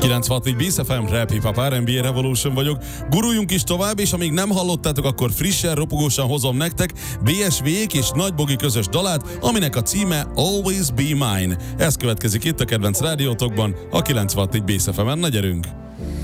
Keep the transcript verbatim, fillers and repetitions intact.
kilencvenhat Bass ef em, Rap Hip Hop er and bé Revolution vagyok. Guruljunk is tovább, és amíg nem hallottátok, akkor frissen, ropogósan hozom nektek bé es vé-ék és Nagy Bogi közös dalát, aminek a címe Always Be Mine. Ez következik itt a kedvenc rádiótokban, a kilencvenhat Bass ef emen. Na gyerünk!